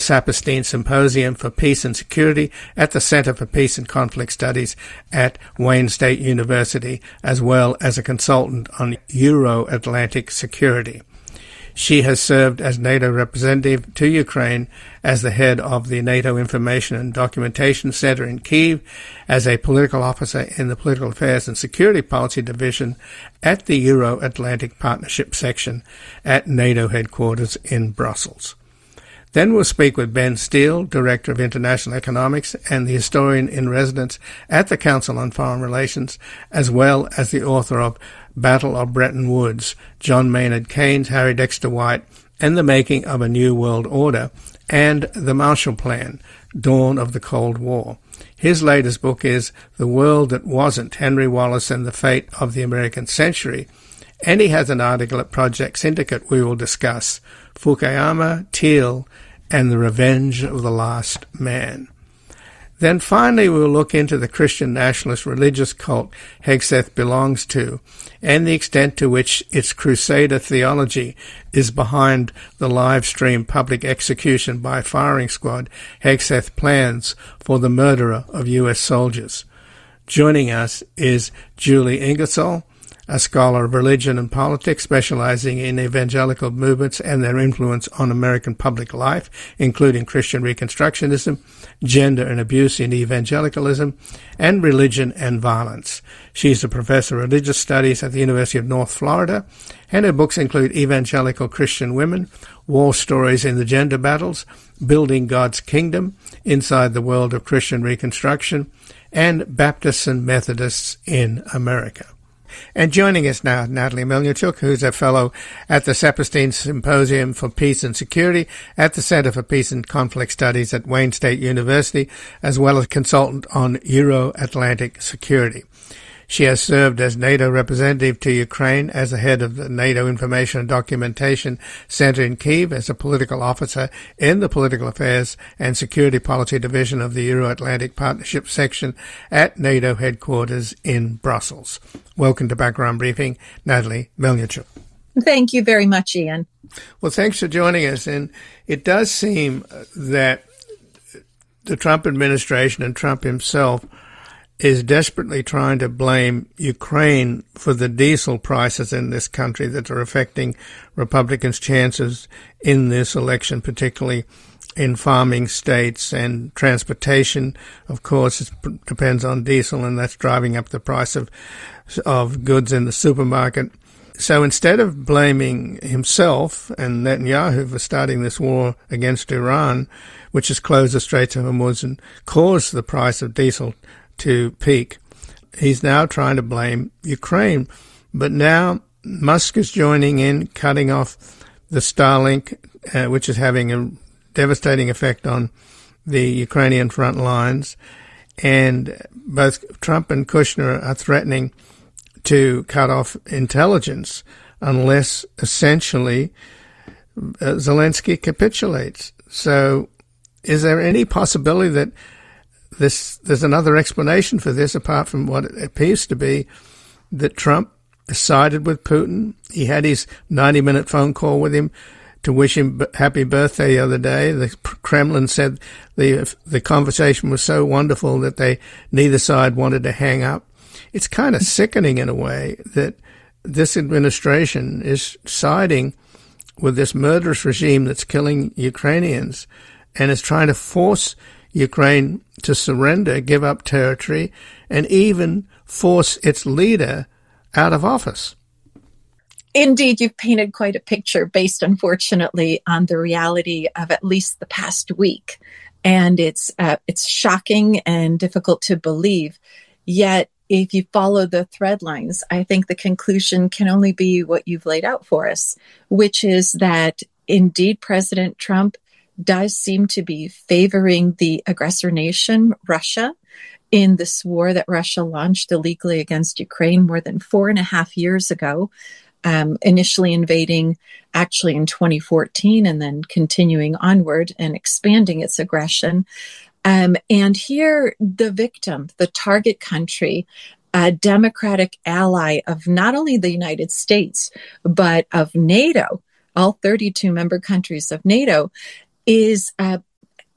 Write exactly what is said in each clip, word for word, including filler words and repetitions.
Saperstein Symposium for Peace and Security at the Center for Peace and Conflict Studies at Wayne State University, as well as a consultant on Euro-Atlantic security. She has served as NATO representative to Ukraine, as the head of the NATO Information and Documentation Center in Kyiv, as a political officer in the Political Affairs and Security Policy Division at the Euro-Atlantic Partnership Section at NATO headquarters in Brussels. Then we'll speak with Ben Steele, Director of International Economics and the historian in residence at the Council on Foreign Relations, as well as the author of Battle of Bretton Woods, John Maynard Keynes, Harry Dexter White, and the Making of a New World Order, and The Marshall Plan, Dawn of the Cold War. His latest book is The World That Wasn't, Henry Wallace and the Fate of the American Century, and he has an article at Project Syndicate we will discuss, Fukuyama, Thiel, and the Revenge of the Last Man. Then finally we will look into the Christian nationalist religious cult Hegseth belongs to, and the extent to which its crusader theology is behind the live-stream public execution by firing squad Hegseth plans for the murderer of U S soldiers. Joining us is Julie Ingersoll, a scholar of religion and politics specializing in evangelical movements and their influence on American public life, including Christian Reconstructionism, gender and abuse in evangelicalism, and religion and violence. She's a professor of religious studies at the University of North Florida, and her books include Evangelical Christian Women, War Stories in the Gender Battles, Building God's Kingdom, Inside the World of Christian Reconstruction, and Baptists and Methodists in America. And joining us now, Natalie Melnichuk, who's a fellow at the Saperstein Symposium for Peace and Security at the Center for Peace and Conflict Studies at Wayne State University, as well as consultant on Euro-Atlantic security. She has served as NATO representative to Ukraine, as the head of the NATO Information and Documentation Center in Kyiv, as a political officer in the Political Affairs and Security Policy Division of the Euro-Atlantic Partnership Section at NATO headquarters in Brussels. Welcome to Background Briefing, Natalie Melnichuk. Thank you very much, Ian. Well, thanks for joining us. And it does seem that the Trump administration and Trump himself is desperately trying to blame Ukraine for the diesel prices in this country that are affecting Republicans' chances in this election, particularly in farming states, and transportation, of course, it depends on diesel, and that's driving up the price of of goods in the supermarket. So instead of blaming himself and Netanyahu for starting this war against Iran, which has closed the Straits of Hormuz and caused the price of diesel to peak, he's now trying to blame Ukraine. But now Musk is joining in, cutting off the Starlink, uh, which is having a devastating effect on the Ukrainian front lines. And both Trump and Kushner are threatening to cut off intelligence unless essentially uh, Zelensky capitulates. So is there any possibility that This, there's another explanation for this, apart from what it appears to be, that Trump sided with Putin? He had his ninety-minute phone call with him to wish him happy birthday the other day. The Kremlin said the the conversation was so wonderful that they neither side wanted to hang up. It's kind of sickening in a way that this administration is siding with this murderous regime that's killing Ukrainians and is trying to force Ukraine to surrender, give up territory, and even force its leader out of office. Indeed, you've painted quite a picture based, unfortunately, on the reality of at least the past week. And it's uh, it's shocking and difficult to believe. Yet, if you follow the thread lines, I think the conclusion can only be what you've laid out for us, which is that indeed President Trump does seem to be favoring the aggressor nation, Russia, in this war that Russia launched illegally against Ukraine more than four and a half years ago, um, initially invading actually in twenty fourteen and then continuing onward and expanding its aggression. Um, and here, the victim, the target country, a democratic ally of not only the United States, but of NATO, all thirty-two member countries of NATO, is uh,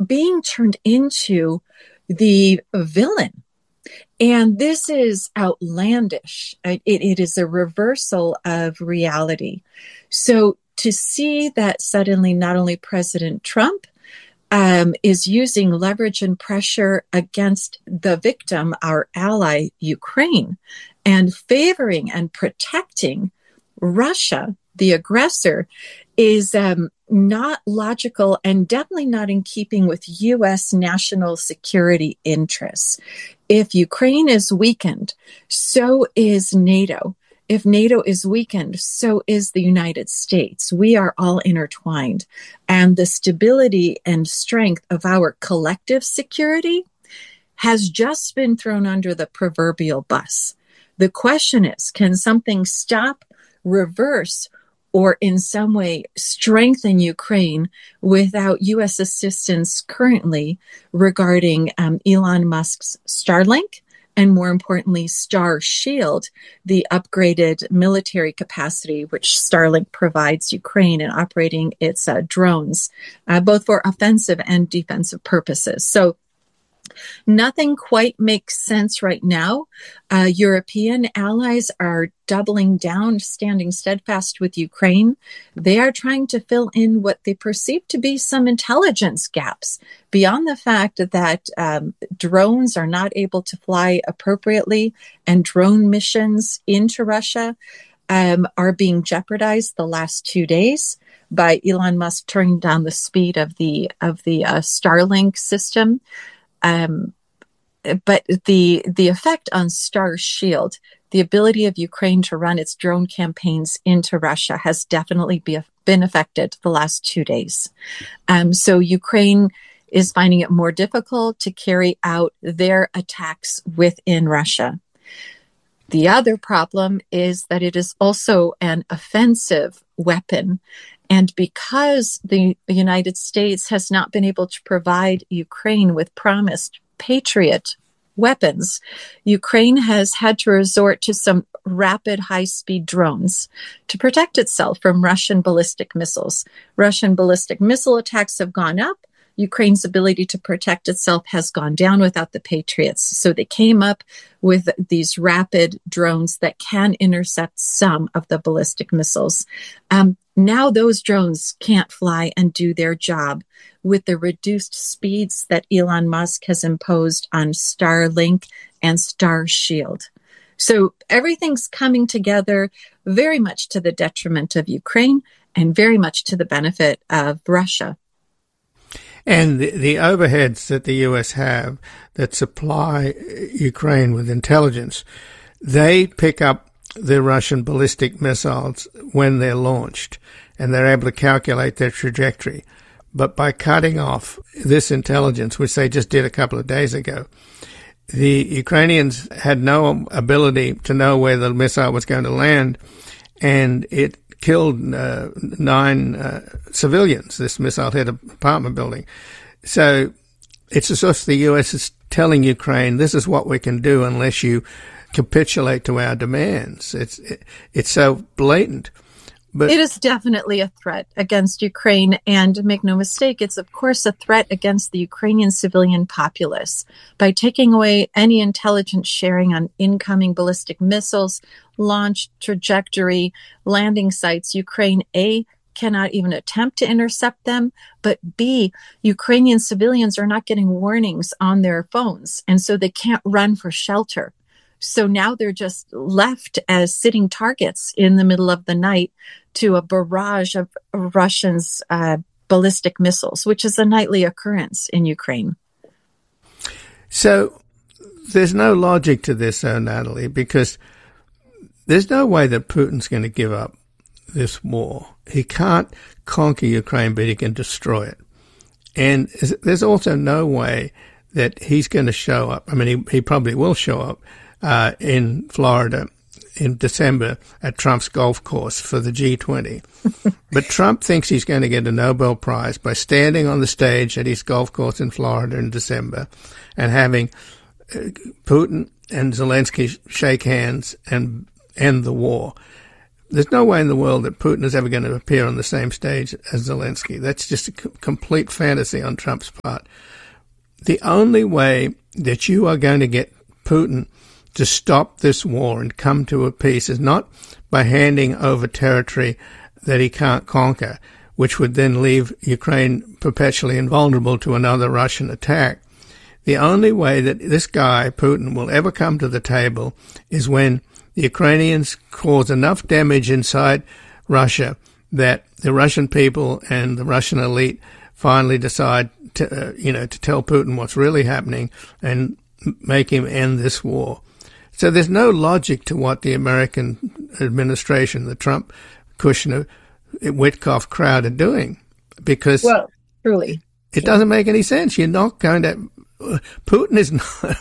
being turned into the villain. And this is outlandish. It, it is a reversal of reality. So to see that suddenly not only President Trump um, is using leverage and pressure against the victim, our ally, Ukraine, and favoring and protecting Russia, the aggressor, is um, not logical and definitely not in keeping with U S national security interests. If Ukraine is weakened, so is NATO. If NATO is weakened, so is the United States. We are all intertwined. And the stability and strength of our collective security has just been thrown under the proverbial bus. The question is, can something stop, reverse, or in some way strengthen Ukraine without U S assistance currently regarding um, Elon Musk's Starlink, and more importantly, Star Shield, the upgraded military capacity which Starlink provides Ukraine in operating its uh, drones, uh, both for offensive and defensive purposes. So nothing quite makes sense right now. Uh, European allies are doubling down, standing steadfast with Ukraine. They are trying to fill in what they perceive to be some intelligence gaps, beyond the fact that um, drones are not able to fly appropriately, and drone missions into Russia um, are being jeopardized the last two days by Elon Musk turning down the speed of the of the uh, Starlink system. Um, but the the effect on Star Shield, the ability of Ukraine to run its drone campaigns into Russia, has definitely be, been affected the last two days. Um, so Ukraine is finding it more difficult to carry out their attacks within Russia. The other problem is that it is also an offensive weapon. And because the United States has not been able to provide Ukraine with promised Patriot weapons, Ukraine has had to resort to some rapid high-speed drones to protect itself from Russian ballistic missiles. Russian ballistic missile attacks have gone up. Ukraine's ability to protect itself has gone down without the Patriots. So they came up with these rapid drones that can intercept some of the ballistic missiles. Um, now those drones can't fly and do their job with the reduced speeds that Elon Musk has imposed on Starlink and Star Shield. So everything's coming together very much to the detriment of Ukraine and very much to the benefit of Russia. And the, the overheads that the U S have that supply Ukraine with intelligence, they pick up the Russian ballistic missiles when they're launched, and they're able to calculate their trajectory. But by cutting off this intelligence, which they just did a couple of days ago, the Ukrainians had no ability to know where the missile was going to land, and it killed uh, nine uh, civilians. This missile hit an apartment building. So it's as if the U S is telling Ukraine, this is what we can do unless you capitulate to our demands. It's it, it's so blatant. But it is definitely a threat against Ukraine, and make no mistake, it's of course a threat against the Ukrainian civilian populace. By taking away any intelligence sharing on incoming ballistic missiles, launch trajectory, landing sites, Ukraine A cannot even attempt to intercept them, but B, Ukrainian civilians are not getting warnings on their phones, and so they can't run for shelter. So now they're just left as sitting targets in the middle of the night to a barrage of Russians' uh, ballistic missiles, which is a nightly occurrence in Ukraine. So there's no logic to this, though, Natalie, because there's no way that Putin's going to give up this war. He can't conquer Ukraine, but he can destroy it. And there's also no way that he's going to show up. I mean, he, he probably will show up Uh, in Florida in December at Trump's golf course for the G twenty. But Trump thinks he's going to get a Nobel Prize by standing on the stage at his golf course in Florida in December and having uh, Putin and Zelensky shake hands and end the war. there's no way in the world that Putin is ever going to appear on the same stage as Zelensky. That's just a c- complete fantasy on Trump's part. The only way that you are going to get Putin to stop this war and come to a peace is not by handing over territory that he can't conquer, which would then leave Ukraine perpetually invulnerable to another Russian attack. The only way that this guy, Putin, will ever come to the table is when the Ukrainians cause enough damage inside Russia that the Russian people and the Russian elite finally decide to, uh, you know, to tell Putin what's really happening and make him end this war. So there's no logic to what the American administration, the Trump, Kushner, Witkoff crowd are doing, because well, truly, it doesn't make any sense. You're not going to. Putin is not.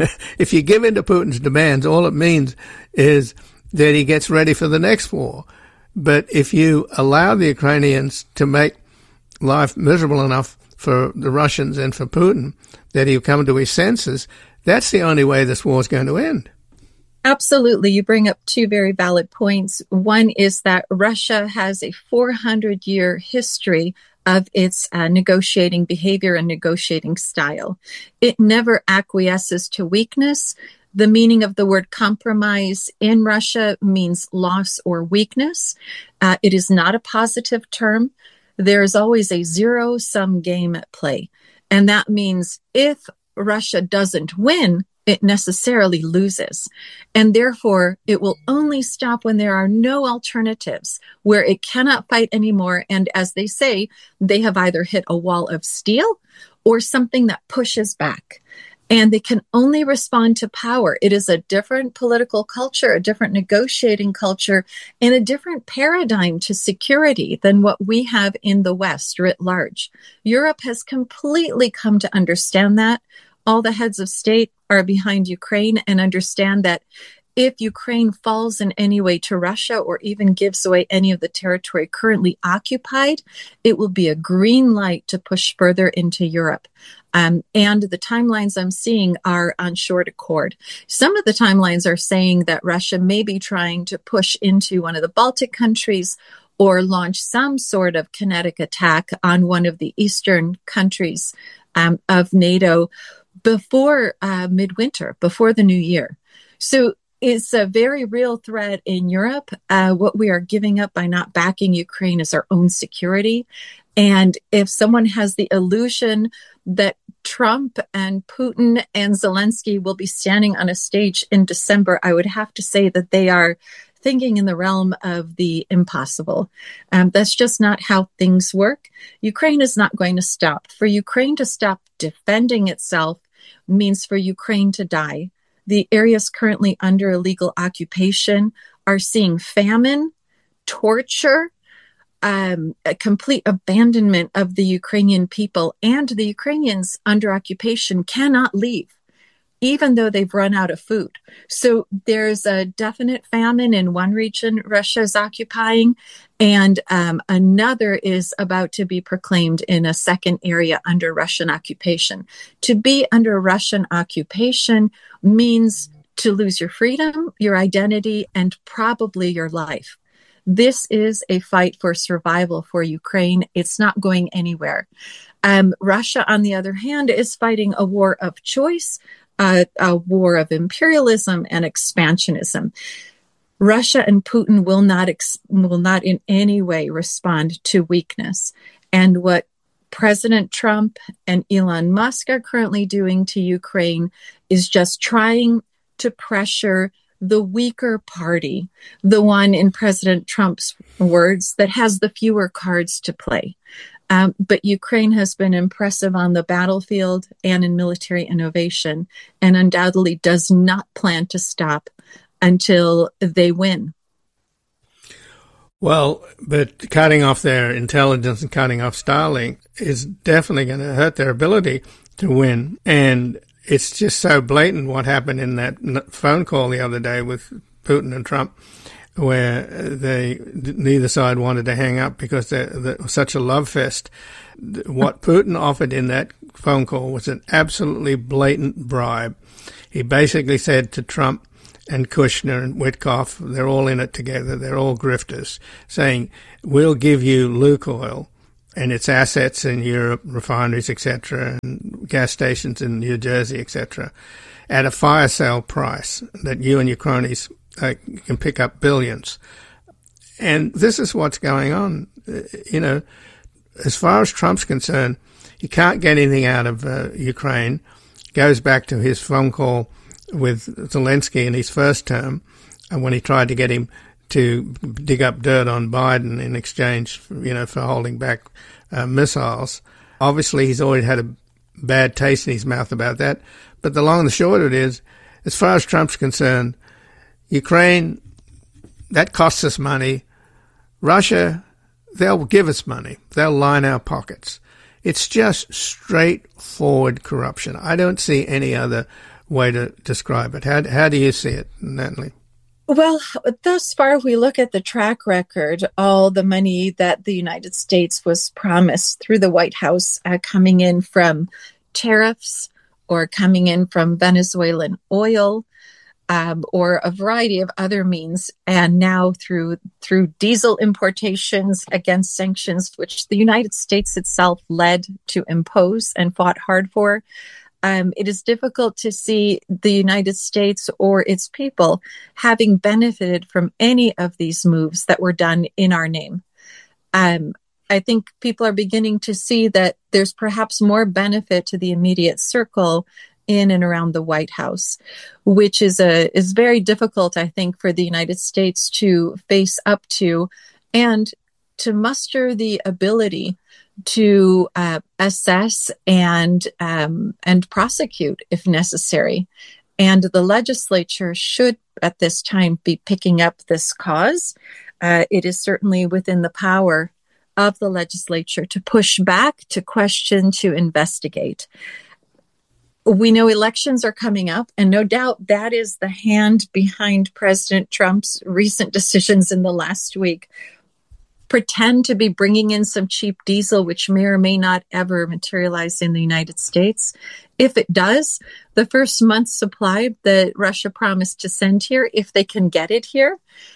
If you give in to Putin's demands, all it means is that he gets ready for the next war. But if you allow the Ukrainians to make life miserable enough for the Russians and for Putin that he'll come to his senses, that's the only way this war is going to end. Absolutely. You bring up two very valid points. One is that Russia has a four hundred year history of its uh, negotiating behavior and negotiating style. It never acquiesces to weakness. The meaning of the word compromise in Russia means loss or weakness. Uh, it is not a positive term. There is always a zero-sum game at play. And that means if Russia doesn't win, it necessarily loses. And therefore, it will only stop when there are no alternatives, where it cannot fight anymore. And as they say, they have either hit a wall of steel or something that pushes back. And they can only respond to power. It is a different political culture, a different negotiating culture, and a different paradigm to security than what we have in the West writ large. Europe has completely come to understand that. All the heads of state are behind Ukraine and understand that if Ukraine falls in any way to Russia or even gives away any of the territory currently occupied, it will be a green light to push further into Europe. Um, and the timelines I'm seeing are on short accord. Some of the timelines are saying that Russia may be trying to push into one of the Baltic countries or launch some sort of kinetic attack on one of the eastern countries um, of NATO before uh, midwinter, before the new year. So it's a very real threat in Europe. Uh, what we are giving up by not backing Ukraine is our own security. And if someone has the illusion that Trump and Putin and Zelensky will be standing on a stage in December, I would have to say that they are thinking in the realm of the impossible. Um, that's just not how things work. Ukraine is not going to stop. For Ukraine to stop defending itself means for Ukraine to die. The areas currently under illegal occupation are seeing famine, torture, um, a complete abandonment of the Ukrainian people, and the Ukrainians under occupation cannot leave, even though they've run out of food. So there's a definite famine in one region Russia is occupying, and um, another is about to be proclaimed in a second area under Russian occupation. To be under Russian occupation means to lose your freedom, your identity, and probably your life. This is a fight for survival for Ukraine. It's not going anywhere. Um, Russia, on the other hand, is fighting a war of choice, uh, a war of imperialism and expansionism. Russia and Putin will not ex- will not in any way respond to weakness. And what President Trump and Elon Musk are currently doing to Ukraine is just trying to pressure the weaker party, the one, in President Trump's words, that has the fewer cards to play. Um, but Ukraine has been impressive on the battlefield and in military innovation, and undoubtedly does not plan to stop until they win. Well, but cutting off their intelligence and cutting off Starlink is definitely going to hurt their ability to win. And it's just so blatant what happened in that phone call the other day with Putin and Trump, where they neither side wanted to hang up because there was such a love fest. What Putin offered in that phone call was an absolutely blatant bribe. He basically said to Trump, and Kushner and Witkoff, they're all in it together. They're all grifters, saying, we'll give you Lukoil and its assets in Europe, refineries, et cetera, and gas stations in New Jersey, et cetera, at a fire sale price that you and your cronies uh, can pick up billions. And this is what's going on. Uh, you know, as far as Trump's concerned, he can't get anything out of uh, Ukraine. Goes back to his phone call with Zelensky in his first term, and when he tried to get him to dig up dirt on Biden in exchange, for, you know, for holding back uh, missiles. Obviously, he's already had a bad taste in his mouth about that. But the long and the short of it is, as far as Trump's concerned, Ukraine, that costs us money. Russia, they'll give us money. They'll line our pockets. It's just straightforward corruption. I don't see any other way to describe it. How, how do you see it, Natalie? Well, thus far, we look at the track record, all the money that the United States was promised through the White House uh, coming in from tariffs or coming in from Venezuelan oil, um, or a variety of other means, and now through through diesel importations against sanctions, which the United States itself led to impose and fought hard for. Um, it is difficult to see the United States or its people having benefited from any of these moves that were done in our name. Um, I think people are beginning to see that there's perhaps more benefit to the immediate circle in and around the White House, which is a is very difficult, I think, for the United States to face up to and to muster the ability to uh, assess and um, and prosecute if necessary. And the legislature should, at this time, be picking up this cause. Uh, it is certainly within the power of the legislature to push back, to question, to investigate. We know elections are coming up, and no doubt that is the hand behind President Trump's recent decisions in the last week. Pretend to be bringing in some cheap diesel, which may or may not ever materialize in the United States. If it does, the first month's supply that Russia promised to send here, if they can get it here,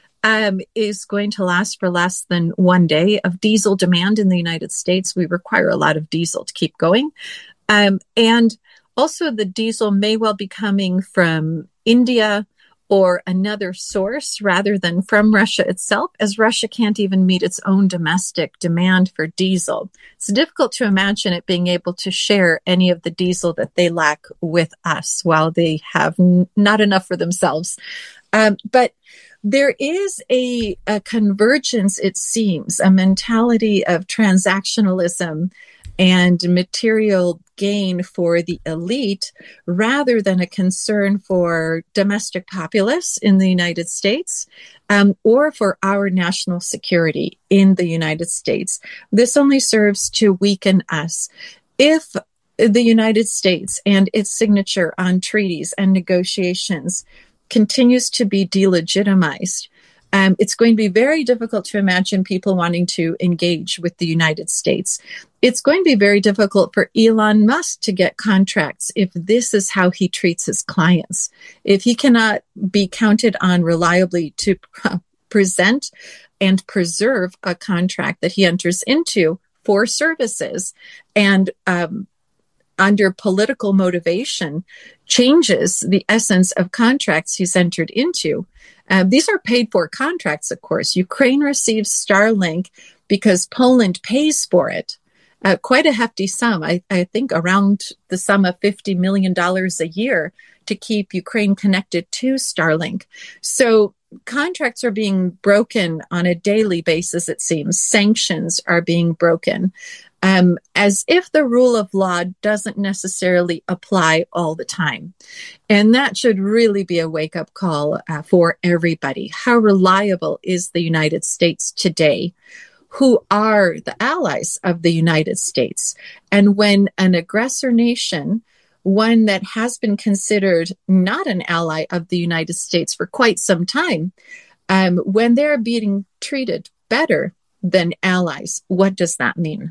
um, is going to last for less than one day of diesel demand in the United States. We require a lot of diesel to keep going. Um, and also the diesel may well be coming from India or another source rather than from Russia itself, as Russia can't even meet its own domestic demand for diesel. It's difficult to imagine it being able to share any of the diesel that they lack with us while they have n- not enough for themselves. Um, but there is a, a convergence, it seems, a mentality of transactionalism and material gain for the elite rather than a concern for domestic populace in the United States um, or for our national security in the United States. This only serves to weaken us. If the United States and its signature on treaties and negotiations continues to be delegitimized, Um, it's going to be very difficult to imagine people wanting to engage with the United States. It's going to be very difficult for Elon Musk to get contracts if this is how he treats his clients. If he cannot be counted on reliably to uh, present and preserve a contract that he enters into for services and um, under political motivation changes the essence of contracts he's entered into. Uh, these are paid for contracts, of course. Ukraine receives Starlink because Poland pays for it. Uh, quite a hefty sum, I, I think around the sum of fifty million dollars a year to keep Ukraine connected to Starlink. So contracts are being broken on a daily basis, it seems. Sanctions are being broken. Um, as if the rule of law doesn't necessarily apply all the time. And that should really be a wake-up call uh, for everybody. How reliable is the United States today? Who are the allies of the United States? And when an aggressor nation, one that has been considered not an ally of the United States for quite some time, um, when they're being treated better than allies, what does that mean?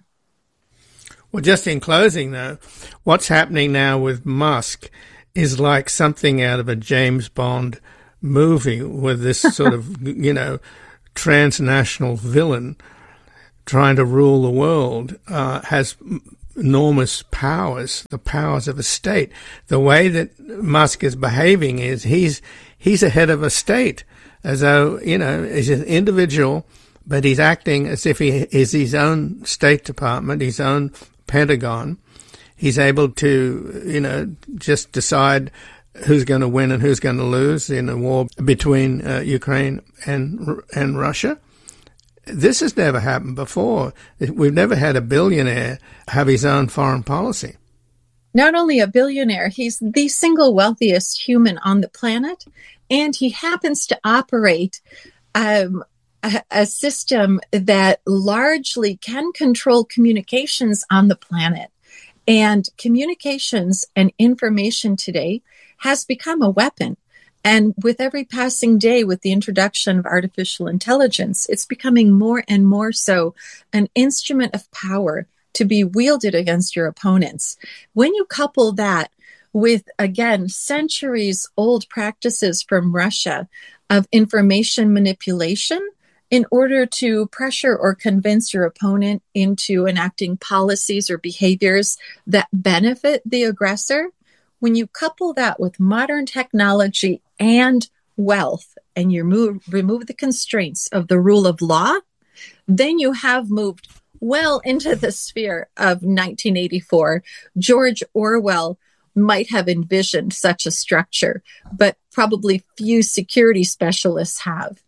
Well, just in closing, though, what's happening now with Musk is like something out of a James Bond movie with this sort of, you know, transnational villain trying to rule the world uh, has enormous powers, the powers of a state. The way that Musk is behaving is he's he's a head of a state, as though, you know, he's an individual, but he's acting as if he is his own State Department, his own Pentagon. He's able to, you know, just decide who's going to win and who's going to lose in a war between uh, Ukraine and and Russia. This has never happened before. We've never had a billionaire have his own foreign policy. Not only a billionaire, he's the single wealthiest human on the planet, and he happens to operate um, a, a system that largely can control communications on the planet. And communications and information today has become a weapon. And with every passing day, with the introduction of artificial intelligence, it's becoming more and more so an instrument of power to be wielded against your opponents. When you couple that with, again, centuries old practices from Russia of information manipulation in order to pressure or convince your opponent into enacting policies or behaviors that benefit the aggressor, when you couple that with modern technology and wealth, and you move, remove the constraints of the rule of law, then you have moved well into the sphere of nineteen eighty-four. George Orwell might have envisioned such a structure, but probably few security specialists have.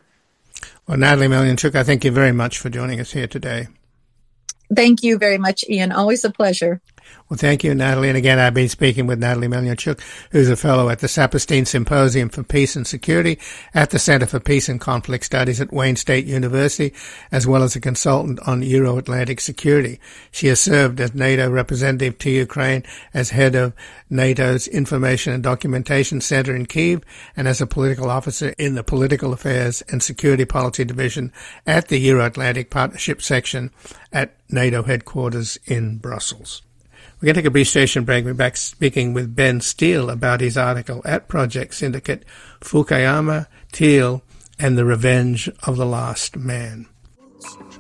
Well, Natalie Melnichuk, I thank you very much for joining us here today. Thank you very much, Ian. Always a pleasure. Well, thank you, Natalie. And again, I've been speaking with Natalie Melnichuk, who's a fellow at the Saperstein Symposium for Peace and Security at the Center for Peace and Conflict Studies at Wayne State University, as well as a consultant on Euro-Atlantic security. She has served as NATO representative to Ukraine, as head of NATO's Information and Documentation Center in Kyiv, and as a political officer in the Political Affairs and Security Policy Division at the Euro-Atlantic Partnership Section at NATO headquarters in Brussels. We're going to take a brief station break. We're back speaking with Ben Steele about his article at Project Syndicate, Fukuyama, Thiel, and the Revenge of the Last Man.